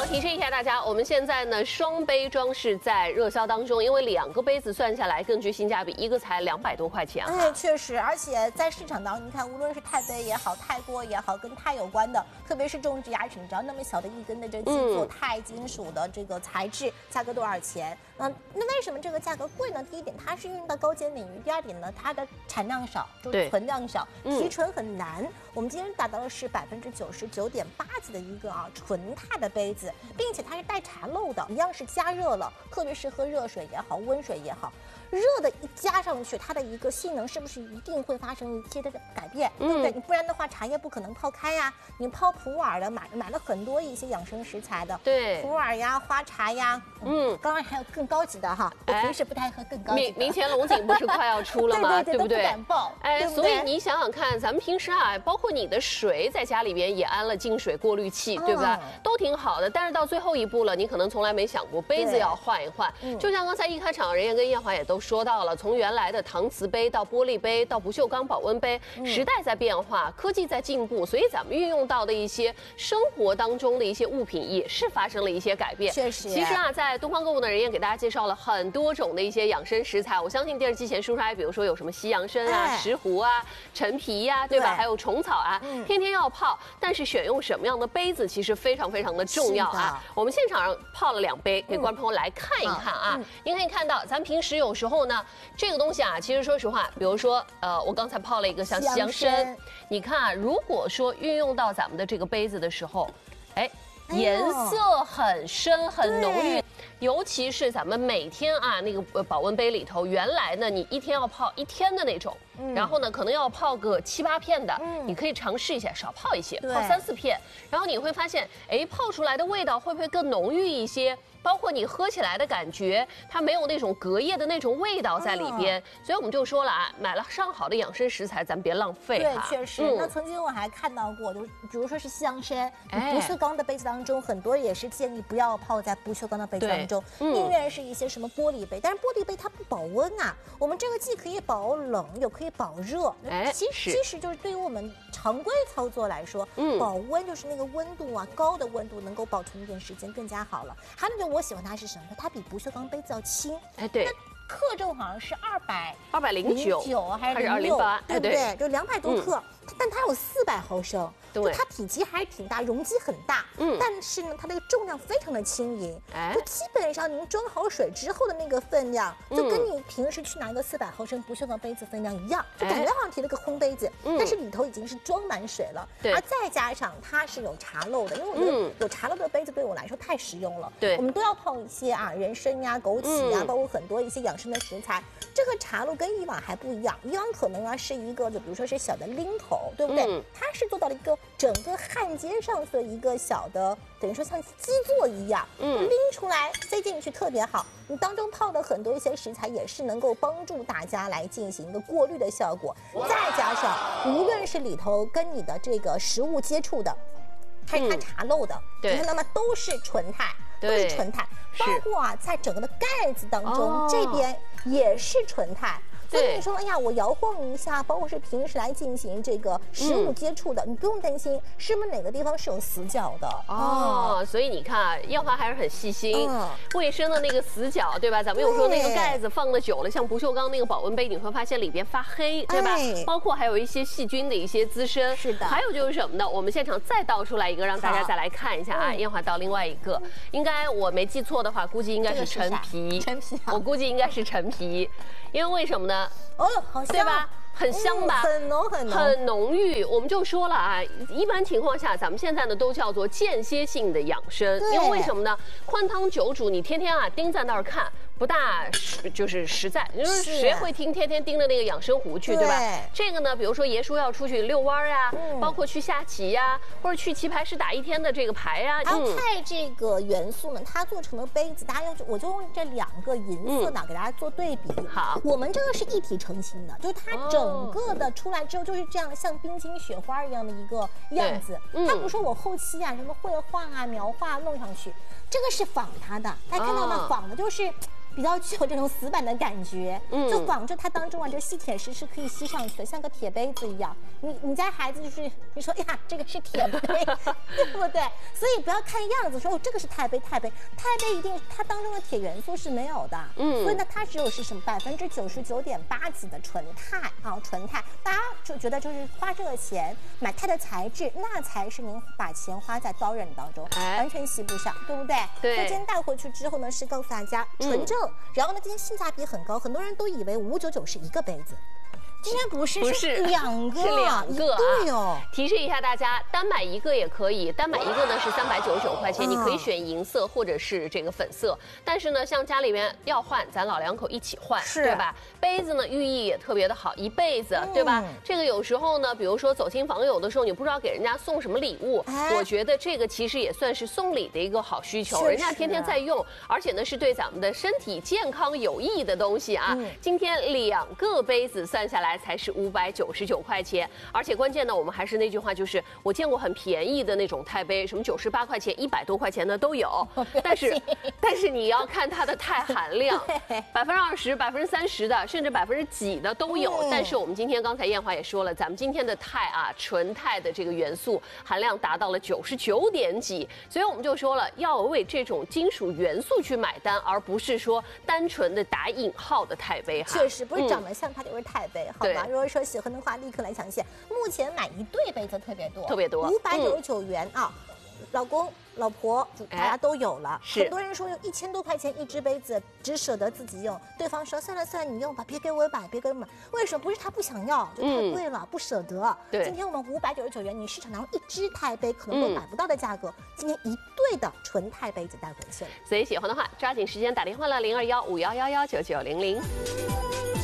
提示一下大家，我们现在呢双杯装是在热销当中，因为2个杯子算下来更具性价比，一个才200多块钱。 哎，确实，而且在市场当中，你看，无论是钛杯也好，钛锅也好，跟钛有关的，特别是种植牙齿，你知道那么小的一根的这个基座钛金属的这个材质，价格多少钱？那为什么这个价格贵呢？第一点，它是运用到高阶领域；第二点呢，它的产量少，就是存量少，提纯很难。我们今天达到的是99.8%几的一个纯钛的杯子，并且它是带茶漏的，一样是加热了，特别是喝热水也好，温水也好。热的一加上去，它的一个性能是不是一定会发生一些的改变，对不对？你不然的话，茶叶不可能泡开呀。你泡普洱的，买了很多一些养生食材的， 对， 普洱呀、花茶呀，当然还有更高级的哈。我平时不太喝更高级的。 明前龙井不是快要出了吗？ 对不对？都不敢报。 哎，所以你想想看，咱们平时包括你的水，在家里边也安了净水过滤器，对不对？都挺好的。但是到最后一步了，你可能从来没想过杯子要换一换。就像刚才一开场，人家跟艳华也都说到了，从原来的搪瓷杯到玻璃杯到不锈钢保温杯，时代在变化，科技在进步，所以咱们运用到的一些生活当中的一些物品也是发生了一些改变。 确实， 其实在东方购物的人也给大家介绍了很多种的一些养生食材。我相信电视机前叔叔阿姨，比如说有什么西洋参啊、石斛啊、陈皮呀，对吧？还有虫草啊，天天要泡，但是选用什么样的杯子其实非常非常的重要啊。我们现场上泡了2杯，给观众朋友来看一看啊。您可以看到，咱平时有时候呢，这个东西其实说实话，比如说我刚才泡了一个像西洋参，你看如果说运用到咱们的这个杯子的时候，颜色很深很浓郁，尤其是咱们每天那个保温杯里头，原来呢你一天要泡1天的那种，然后呢可能要泡个7、8片的，你可以尝试一下，少泡一些，泡3、4片，然后你会发现，泡出来的味道会不会更浓郁一些？包括你喝起来的感觉，它没有那种隔夜的那种味道在里边，所以我们就说了买了上好的养生食材，咱别浪费。 对，确实。那曾经我还看到过，就是比如说是西洋参，不锈钢的杯子当中，很多也是建议不要泡在不锈钢的杯子当中，宁愿是一些什么玻璃杯，但是玻璃杯它不保温啊。我们这个既可以保冷，又可以保热。其实就是对于我们常规操作来说，保温就是那个温度高的温度能够保存一点时间更加好了。还有一种我喜欢它是什么？它比不锈钢杯子要轻。对。克重好像是209还是208，对不对？就200多克，但它有400毫升，对，它体积还是挺大，容积很大，但是呢，它这个重量非常的轻盈，就基本上您装好水之后的那个分量，就跟你平时去拿一个400毫升不锈钢杯子分量一样，就感觉好像提了个空杯子，但是里头已经是装满水了，而再加上它是有茶漏的，因为我觉得有茶漏的杯子对我来说太实用了，对，我们都要泡一些人参呀、枸杞呀，包括很多一些养生的食材，这个茶漏跟以往还不一样，以往可能是一个，就比如说是小的拎头，对不对？它是做到了一个整个焊接上的一个小的，等于说像基座一样，拎出来塞进去特别好。你当中泡的很多一些食材也是能够帮助大家来进行一个过滤的效果，再加上无论是里头跟你的这个食物接触的，还是它茶漏的，对，那么都是纯钛。都是纯钛，包括在整个的盖子当中，这边也是纯钛。所以你说，哎呀，我摇晃一下，包括是平时来进行这个食物接触的，你不用担心是不是哪个地方是有死角的所以你看，艳华还是很细心，卫生的那个死角，对吧？咱们有说那个盖子放的久了，像不锈钢那个保温杯，你会发现里边发黑，对吧？包括还有一些细菌的一些滋生。 是的。 还有就是什么呢？我们现场再倒出来一个，让大家再来看一下艳华倒另外一个，应该我没记错的话，估计应该是陈皮。 陈皮， 我估计应该是陈皮，因为为什么呢？ 好香， 对吧？很香吧？很浓郁。我们就说了一般情况下，咱们现在呢都叫做间歇性的养生，因为为什么呢？宽汤久煮，你天天盯在那儿看，不大就是实在。就是谁会天天盯着那个养生壶去，对吧？这个呢，比如说爷叔要出去遛弯呀，包括去下棋呀，或者去棋牌室打1天的这个牌呀。 它钛这个元素呢，它做成的杯子，大家我就用这2个银色的给大家做对比。 好， 我们这个是一体成型的，就是它整个的出来之后就是这样，像冰晶雪花一样的一个样子。它不是说我后期什么绘画描画弄上去，这个是仿它的。大家看到吗？仿的就是比较具有这种死板的感觉。就仿着它当中啊，这吸铁石是可以吸上去的，像个铁杯子一样。你家孩子就是你说呀，这个是铁杯，对不对？所以不要看样子说哦，这个是钛杯一定它当中的铁元素是没有的。所以呢，它只有是什么99.8%几的纯钛啊，纯钛。大家就觉得就是花这个钱买钛的材质，那才是您把钱花在刀刃当中，完全洗不上，对不对？ 对。 所以今天带回去之后呢，是告诉大家纯正，然后呢，今天性价比很高，很多人都以为5599是一个杯子。今天不是两个， 是2个啊！ 对哦。 提示一下大家，单买一个也可以，单买一个呢是399块钱，你可以选银色或者是这个粉色。但是呢，像家里面要换，咱老两口一起换，对吧？杯子呢寓意也特别的好，一辈子，对吧？这个有时候呢，比如说走亲访友的时候，你不知道给人家送什么礼物，我觉得这个其实也算是送礼的一个好需求，人家天天在用，而且呢是对咱们的身体健康有益的东西啊。今天2个杯子算下来才是599块钱，而且关键呢，我们还是那句话，就是我见过很便宜的那种钛杯，什么98块钱、100多块钱的都有，但是你要看它的钛含量，20%、30%的，甚至几的都有。但是我们今天刚才燕华也说了，咱们今天的钛啊，纯钛的这个元素含量达到了99点几，所以我们就说了，要为这种金属元素去买单，而不是说单纯的打引号的钛杯哈。 确实不是长得像它就是钛杯，好吧？如果说喜欢的话，立刻来抢线。目前买一对杯子特别多，599元啊。老公、老婆，大家都有了。很多人说用1000多块钱一只杯子，只舍得自己用。对方说算了，你用吧，别给我买，别给我买。为什么？不是他不想要，就太贵了，不舍得。今天我们599元，你市场当中一只钛杯可能都买不到的价格，今天一对的纯钛杯子带回去了。 所以喜欢的话，抓紧时间打电话了，0215111990。